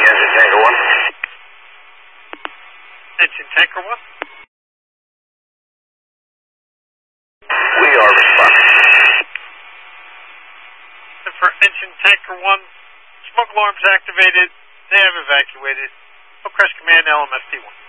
Engine Tanker 1. Engine Tanker 1. We are responding. And for Engine Tanker 1, smoke alarms activated. They have evacuated. Hillcrest Command, LMFT 1.